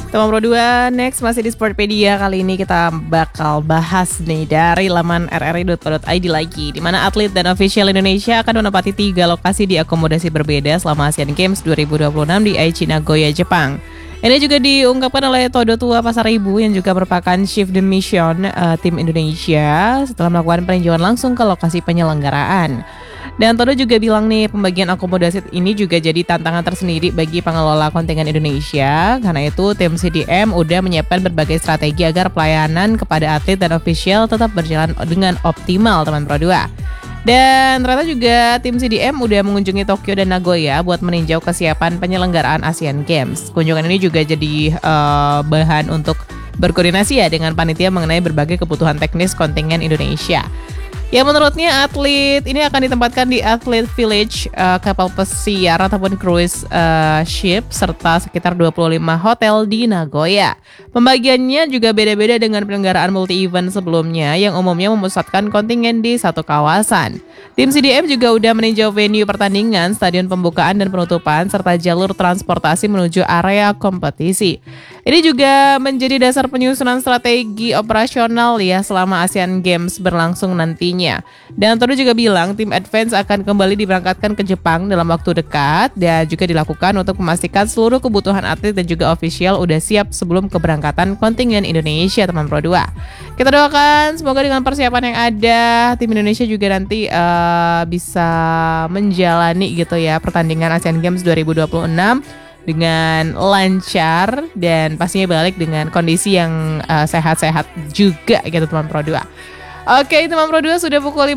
Teman Pro 2, next masih di Sportpedia. Kali ini kita bakal bahas nih dari laman rri.co.id lagi, di mana atlet dan official Indonesia akan menempati 3 lokasi di akomodasi berbeda selama Asian Games 2026 di Aichi, Nagoya, Jepang. Ini juga diungkapkan oleh Todo Tua Pasaribu yang juga merupakan Chief the Mission tim Indonesia setelah melakukan peninjauan langsung ke lokasi penyelenggaraan. Dan Todo juga bilang nih, pembagian akomodasi ini juga jadi tantangan tersendiri bagi pengelola kontingen Indonesia. Karena itu tim CDM udah menyiapkan berbagai strategi agar pelayanan kepada atlet dan official tetap berjalan dengan optimal, teman Pro 2. Dan ternyata juga tim CDM udah mengunjungi Tokyo dan Nagoya buat meninjau kesiapan penyelenggaraan Asian Games. Kunjungan ini juga jadi bahan untuk berkoordinasi ya dengan panitia mengenai berbagai kebutuhan teknis kontingen Indonesia. Ya, menurutnya atlet ini akan ditempatkan di Athlete Village, kapal pesiar ataupun cruise ship, serta sekitar 25 hotel di Nagoya. Pembagiannya juga beda-beda dengan penyelenggaraan multi-event sebelumnya yang umumnya memusatkan kontingen di satu kawasan. Tim CDM juga udah meninjau venue pertandingan, stadion pembukaan dan penutupan, serta jalur transportasi menuju area kompetisi. Ini juga menjadi dasar penyusunan strategi operasional ya selama Asian Games berlangsung nantinya. Dan Todo juga bilang tim Advance akan kembali diberangkatkan ke Jepang dalam waktu dekat dan juga dilakukan untuk memastikan seluruh kebutuhan atlet dan juga official udah siap sebelum keberangkatan kontingen Indonesia, teman Pro 2. Kita doakan semoga dengan persiapan yang ada tim Indonesia juga nanti bisa menjalani gitu ya pertandingan Asian Games 2026 dengan lancar dan pastinya balik dengan kondisi yang sehat-sehat juga gitu, teman Pro 2. Oke, teman Pro 2, sudah pukul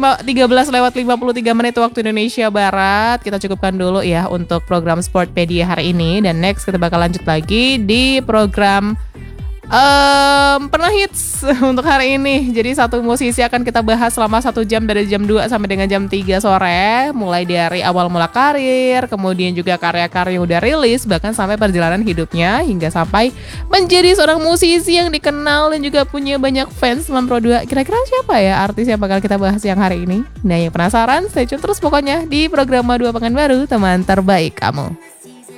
13:53 waktu Indonesia Barat. Kita cukupkan dulu ya untuk program Sportpedia hari ini. Dan next kita bakal lanjut lagi di program pernah hits untuk hari ini. Jadi satu musisi akan kita bahas selama 1 jam dari jam 2 sampai dengan jam 3 sore. Mulai dari awal mula karir, kemudian juga karya-karya yang udah rilis, bahkan sampai perjalanan hidupnya hingga sampai menjadi seorang musisi yang dikenal dan juga punya banyak fans, teman Pro 2. Kira-kira siapa ya artis yang bakal kita bahas yang hari ini? Nah, yang penasaran, stay tune terus pokoknya di program 2 Pekanbaru, teman terbaik kamu.